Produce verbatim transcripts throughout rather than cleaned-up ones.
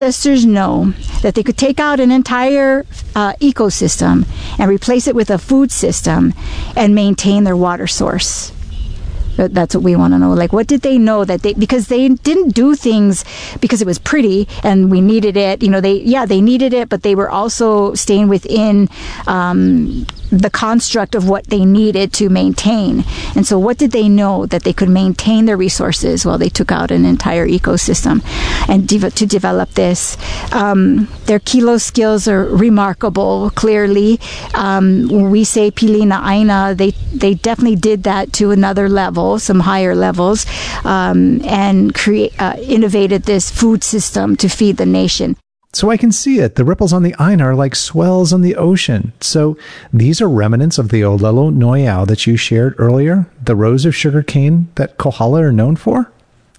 Ancestors know that they could take out an entire uh, ecosystem and replace it with a food system and maintain their water source. That's what we want to know. Like, what did they know that they, because they didn't do things because it was pretty and we needed it. You know, they, yeah, they needed it, but they were also staying within um, the construct of what they needed to maintain. And so what did they know that they could maintain their resources while they took out an entire ecosystem and de- to develop this? Um, their kilo skills are remarkable, clearly. Um, when we say pili na aina, they, they definitely did that to another level, some higher levels, um, and create, uh, innovated this food system to feed the nation. So I can see it. The ripples on the Aina are like swells on the ocean. So these are remnants of the Olelo Noyau that you shared earlier, the rows of sugarcane that Kohala are known for?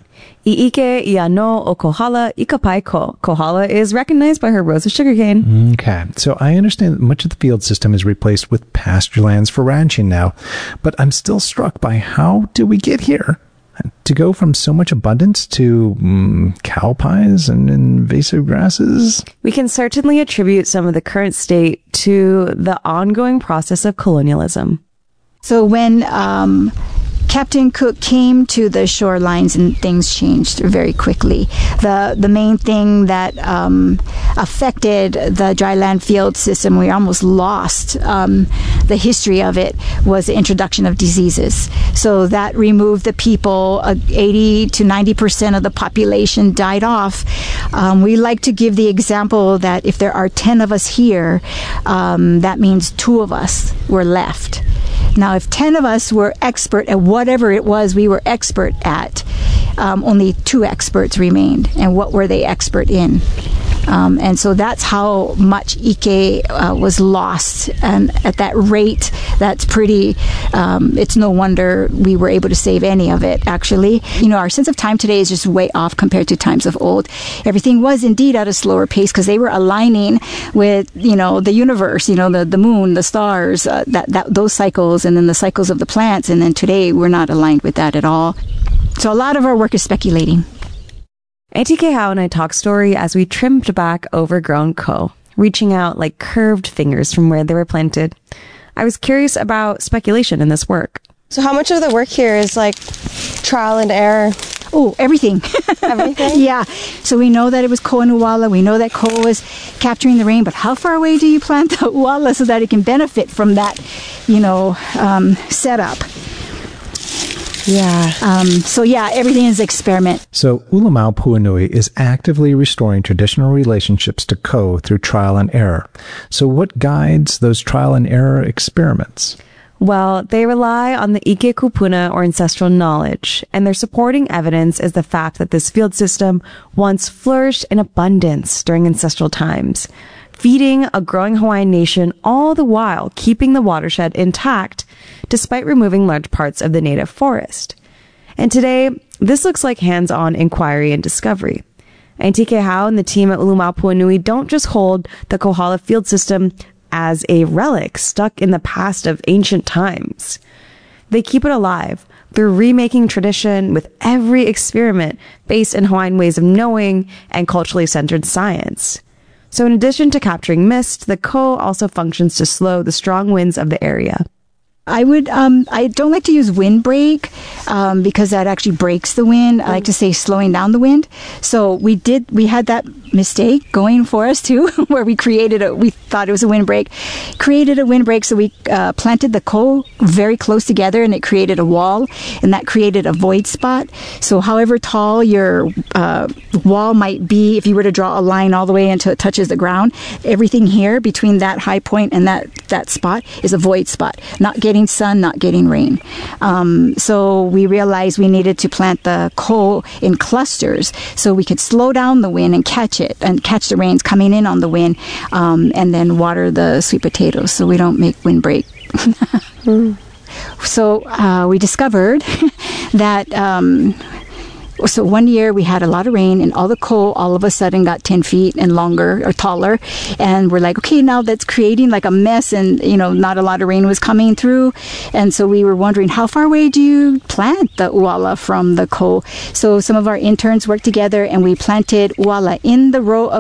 Iike iano o Kohala ikapai ko. Kohala is recognized by her rows of sugarcane. Okay, so I understand that much of the field system is replaced with pasture lands for ranching now, but I'm still struck by how did we get here? To go from so much abundance to mm, cow pies and invasive grasses? We can certainly attribute some of the current state to the ongoing process of colonialism. So when um, Captain Cook came to the shorelines, and things changed very quickly. The the main thing that um, affected the dryland field system, we almost lost um, the history of it, was the introduction of diseases. So that removed the people. Uh, eighty to ninety percent of the population died off. Um, we like to give the example that if there are ten of us here, um, that means two of us were left. Now, if ten of us were expert at whatever it was we were expert at, um, only two experts remained. And what were they expert in? Um, and so that's how much Ike uh, was lost. And at that rate, that's pretty, um, it's no wonder we were able to save any of it, actually. You know, our sense of time today is just way off compared to times of old. Everything was indeed at a slower pace because they were aligning with, you know, the universe, you know, the, the moon, the stars, uh, that, that those cycles, and then the cycles of the plants. And then today, we're not aligned with that at all. So a lot of our work is speculating. Auntie Kay Howe and I talk story as we trimmed back overgrown ko, reaching out like curved fingers from where they were planted. I was curious about speculation in this work. So how much of the work here is like trial and error? Oh, everything. Everything? Yeah. So we know that it was ko and uwala. We know that ko was capturing the rain, but how far away do you plant the uwala so that it can benefit from that, you know, um, setup? Yeah. Um, so yeah, everything is experiment. So Ulamau Puunui is actively restoring traditional relationships to ko through trial and error. So what guides those trial and error experiments? Well, they rely on the Ike Kupuna or ancestral knowledge, and their supporting evidence is the fact that this field system once flourished in abundance during ancestral times, feeding a growing Hawaiian nation, all the while keeping the watershed intact despite removing large parts of the native forest. And today, this looks like hands-on inquiry and discovery. Auntie Kay Howe and the team at Ulamau Puunui don't just hold the Kohala field system as a relic stuck in the past of ancient times. They keep it alive through remaking tradition with every experiment based in Hawaiian ways of knowing and culturally centered science. So in addition to capturing mist, the ko also functions to slow the strong winds of the area. I would, um, I don't like to use windbreak, um, because that actually breaks the wind. I like to say slowing down the wind. So we did, we had that mistake going for us too, where we created a, we thought it was a windbreak, created a windbreak. So we, uh, planted the ko very close together and it created a wall, and that created a void spot. So however tall your, uh, wall might be, if you were to draw a line all the way until it touches the ground, everything here between that high point and that, that spot is a void spot. Not getting getting sun, not getting rain. Um, so we realized we needed to plant the ko in clusters so we could slow down the wind and catch it and catch the rains coming in on the wind, um, and then water the sweet potatoes so we don't make windbreak. mm. So uh, we discovered that um, so one year we had a lot of rain, and all the ko all of a sudden got ten feet and longer or taller. And we're like, okay, now that's creating like a mess, and, you know, not a lot of rain was coming through. And so we were wondering, how far away do you plant the uwala from the ko? So some of our interns worked together and we planted uwala in the row of